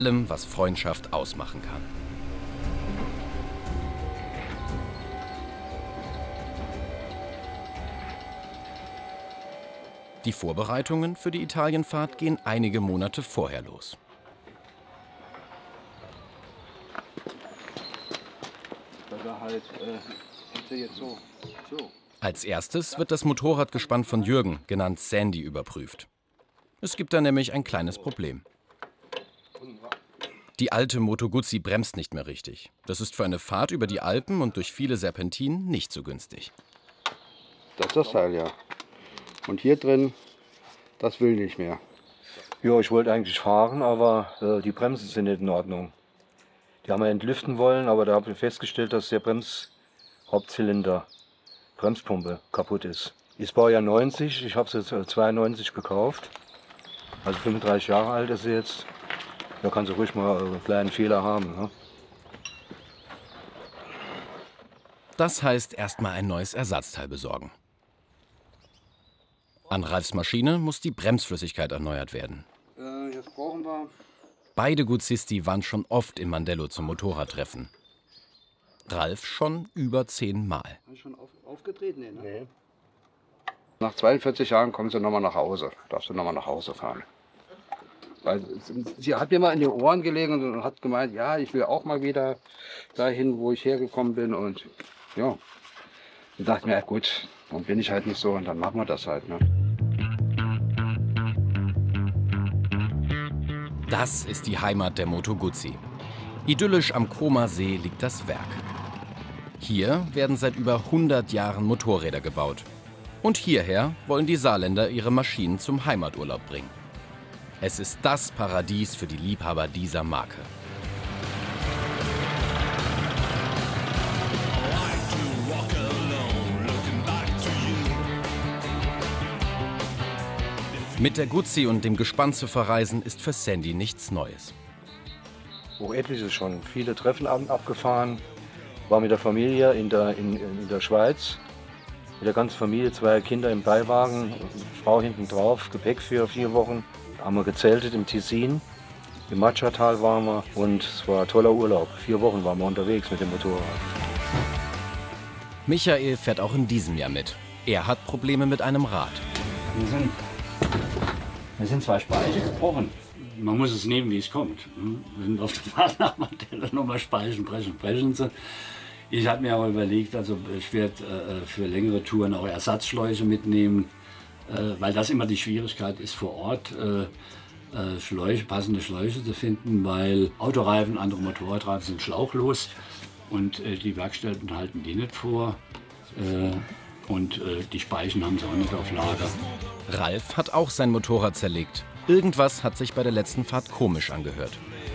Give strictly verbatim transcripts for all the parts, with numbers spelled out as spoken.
allem, was Freundschaft ausmachen kann. Die Vorbereitungen für die Italienfahrt gehen einige Monate vorher los. Halt, äh, jetzt so. So. Als erstes wird das Motorradgespann von Jürgen, genannt Sandy, überprüft. Es gibt da nämlich ein kleines Problem. Die alte Moto Guzzi bremst nicht mehr richtig. Das ist für eine Fahrt über die Alpen und durch viele Serpentinen nicht so günstig. Das ist das Teil, ja. Und hier drin, das will nicht mehr. Ja, ich wollte eigentlich fahren, aber äh, die Bremsen sind nicht in Ordnung. Die haben wir entlüften wollen, aber da habe ich festgestellt, dass der Bremshauptzylinder, Bremspumpe kaputt ist. Ist Baujahr neunzig, ich habe sie zweiundneunzig gekauft. Also fünfunddreißig Jahre alt ist sie jetzt. Da kann sie ruhig mal einen kleinen Fehler haben. Ne? Das heißt, erstmal ein neues Ersatzteil besorgen. An Ralfs Maschine muss die Bremsflüssigkeit erneuert werden. Äh, jetzt brauchen wir... Beide Guzzisti waren schon oft in Mandello zum Motorradtreffen. Ralf schon über zehn Mal. Hast du schon auf, aufgedreht? Nee, ne? Nee. Nach zweiundvierzig Jahren kommen sie nochmal nach Hause. Darfst du nochmal nach Hause fahren. Weil sie hat mir mal in die Ohren gelegen und hat gemeint, ja, ich will auch mal wieder dahin, wo ich hergekommen bin. Und ja, ich dachte mir, ja, gut, dann bin ich halt nicht so und dann machen wir das halt. Ne? Das ist die Heimat der Moto Guzzi. Idyllisch am Comer See liegt das Werk. Hier werden seit über hundert Jahren Motorräder gebaut. Und hierher wollen die Saarländer ihre Maschinen zum Heimaturlaub bringen. Es ist das Paradies für die Liebhaber dieser Marke. Mit der Guzzi und dem Gespann zu verreisen, ist für Sandy nichts Neues. Wo etliche schon, viele Treffen abgefahren, war mit der Familie in der, in, in der Schweiz, mit der ganzen Familie, zwei Kinder im Beiwagen, Frau hinten drauf, Gepäck für vier Wochen. Haben wir gezeltet im Tessin, im Matschatal waren wir und es war ein toller Urlaub. Vier Wochen waren wir unterwegs mit dem Motorrad. Michael fährt auch in diesem Jahr mit. Er hat Probleme mit einem Rad. Wir sind, wir sind zwei Speichen gebrochen. Man muss es nehmen, wie es kommt. Wir sind auf der Fahrt nach Mandello nochmal Speichen, brechen, brechen sie. Ich habe mir aber überlegt, also ich werde äh, für längere Touren auch Ersatzschläuche mitnehmen, äh, weil das immer die Schwierigkeit ist vor Ort, äh, äh, Schläuche, passende Schläuche zu finden, weil Autoreifen, andere Motorradreifen sind schlauchlos und äh, die Werkstätten halten die nicht vor. Äh, und äh, die Speichen haben sie auch nicht auf Lager. Ralf hat auch sein Motorrad zerlegt. Irgendwas hat sich bei der letzten Fahrt komisch angehört.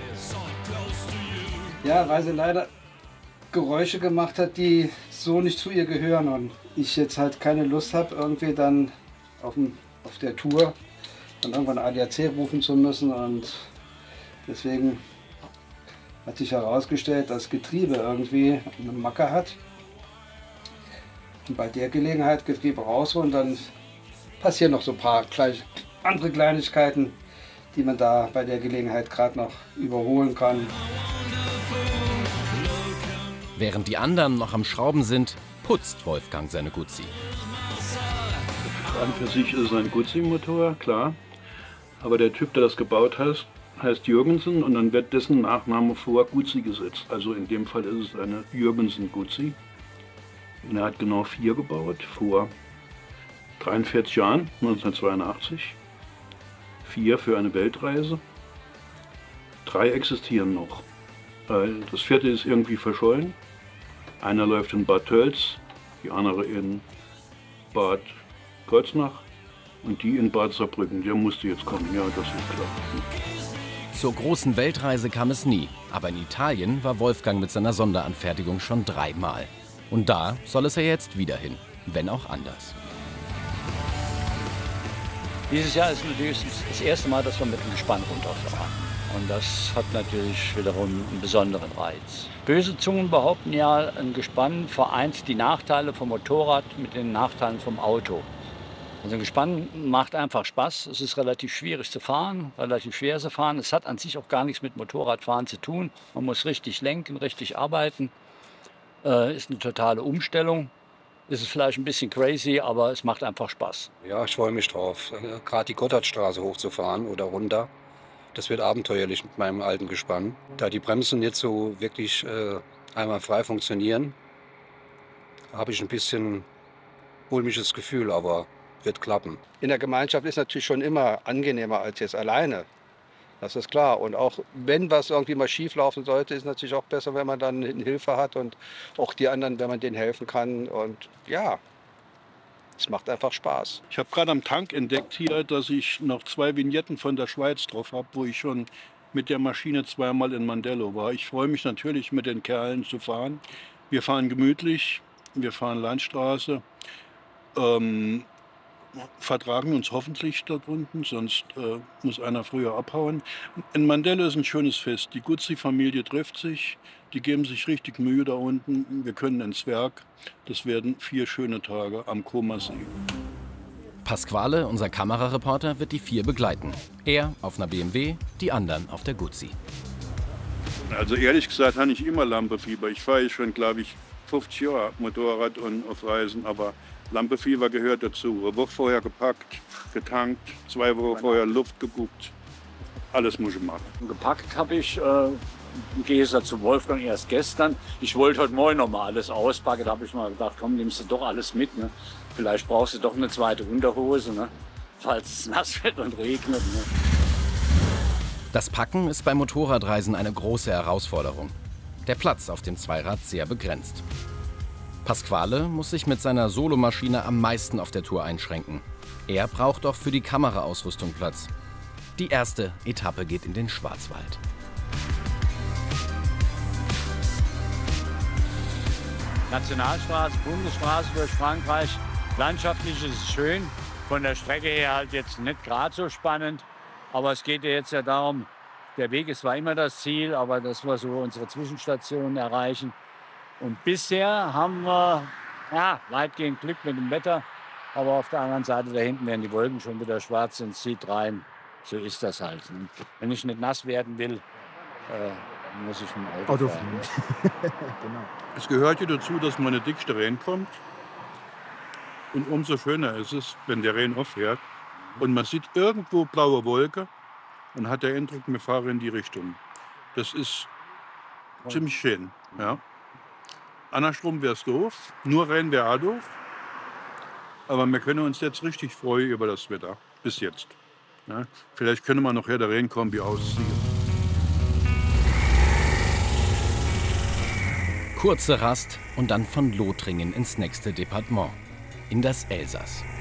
Ja, weil sie leider Geräusche gemacht hat, die so nicht zu ihr gehören und ich jetzt halt keine Lust habe, irgendwie dann auf, dem, auf der Tour dann irgendwann A D A C rufen zu müssen und deswegen hat sich herausgestellt, dass das Getriebe irgendwie eine Macke hat und bei der Gelegenheit Getriebe rausholen, dann passieren noch so ein paar gleich andere Kleinigkeiten, die man da bei der Gelegenheit gerade noch überholen kann. Während die anderen noch am Schrauben sind, putzt Wolfgang seine Guzzi. An für sich ist es ein Guzzi-Motor, klar. Aber der Typ, der das gebaut hat, heißt Jürgensen und dann wird dessen Nachname vor Guzzi gesetzt. Also in dem Fall ist es eine Jürgensen-Guzzi. Und er hat genau vier gebaut, vor dreiundvierzig Jahren, neunzehnhundertzweiundachtzig. Vier für eine Weltreise. Drei existieren noch. Das vierte ist irgendwie verschollen. Einer läuft in Bad Tölz, die andere in Bad Kreuznach und die in Bad Saarbrücken. Der musste jetzt kommen, ja, das ist klar. Zur großen Weltreise kam es nie, aber in Italien war Wolfgang mit seiner Sonderanfertigung schon dreimal. Und da soll es ja jetzt wieder hin, wenn auch anders. Dieses Jahr ist natürlich das erste Mal, dass wir mit dem Gespann runterfahren. Und das hat natürlich wiederum einen besonderen Reiz. Böse Zungen behaupten ja, ein Gespann vereint die Nachteile vom Motorrad mit den Nachteilen vom Auto. Also ein Gespann macht einfach Spaß. Es ist relativ schwierig zu fahren, relativ schwer zu fahren. Es hat an sich auch gar nichts mit Motorradfahren zu tun. Man muss richtig lenken, richtig arbeiten. Äh, ist eine totale Umstellung. Ist es vielleicht ein bisschen crazy, aber es macht einfach Spaß. Ja, ich freue mich drauf. Gerade die Gotthardstraße hochzufahren oder runter. Das wird abenteuerlich mit meinem alten Gespann. Da die Bremsen jetzt so wirklich äh, einmal frei funktionieren, habe ich ein bisschen mulmiges Gefühl, aber wird klappen. In der Gemeinschaft ist natürlich schon immer angenehmer als jetzt alleine. Das ist klar. Und auch wenn was irgendwie mal schief laufen sollte, ist es natürlich auch besser, wenn man dann eine Hilfe hat und auch die anderen, wenn man denen helfen kann. Und ja, es macht einfach Spaß. Ich habe gerade am Tank entdeckt hier, dass ich noch zwei Vignetten von der Schweiz drauf habe, wo ich schon mit der Maschine zweimal in Mandello war. Ich freue mich natürlich, mit den Kerlen zu fahren. Wir fahren gemütlich, wir fahren Landstraße. Ähm, vertragen uns hoffentlich dort unten, sonst äh, muss einer früher abhauen. In Mandello ist ein schönes Fest. Die Guzzi-Familie trifft sich, die geben sich richtig Mühe da unten. Wir können ins Werk. Das werden vier schöne Tage am Comer See. Pasquale, unser Kamerareporter, wird die vier begleiten. Er auf einer B M W, die anderen auf der Guzzi. Also ehrlich gesagt habe ich immer Lampefieber. Ich fahre schon, glaube ich, fünfzig Jahre Motorrad und auf Reisen, aber Lampefieber gehört dazu. Eine Woche vorher gepackt, getankt, zwei Wochen vorher Luft geguckt. Alles muss ich machen. Gepackt habe ich, äh, im Gegensatz zu Wolfgang, erst gestern. Ich wollte heute Morgen noch mal alles auspacken. Da habe ich mal gedacht, komm, nimmst du doch alles mit. Ne? Vielleicht brauchst du doch eine zweite Unterhose, ne? Falls es nass wird und regnet. Ne? Das Packen ist beim Motorradreisen eine große Herausforderung. Der Platz auf dem Zweirad sehr begrenzt. Pasquale muss sich mit seiner Solomaschine am meisten auf der Tour einschränken. Er braucht auch für die Kameraausrüstung Platz. Die erste Etappe geht in den Schwarzwald. Nationalstraße, Bundesstraße durch Frankreich. Landschaftlich ist es schön. Von der Strecke her halt jetzt nicht gerade so spannend. Aber es geht ja jetzt ja darum, der Weg ist zwar immer das Ziel, aber dass wir so unsere Zwischenstationen erreichen. Und bisher haben wir ja, weitgehend Glück mit dem Wetter. Aber auf der anderen Seite, da hinten werden die Wolken schon wieder schwarz und zieht rein. So ist das halt. Wenn ich nicht nass werden will, äh, muss ich mit dem Auto, Auto fahren. Genau. Es gehört ja dazu, dass mal eine dickste Regen kommt. Und umso schöner ist es, wenn der Regen aufhört und man sieht irgendwo blaue Wolke und hat der Eindruck, wir fahren in die Richtung. Das ist ziemlich schön. Ja. Andersrum wäre es doof, nur Regen wäre auch doof. Aber wir können uns jetzt richtig freuen über das Wetter, bis jetzt. Ja. Vielleicht können wir noch der Regenkombi ausziehen. Kurze Rast und dann von Lothringen ins nächste Departement, in das Elsass.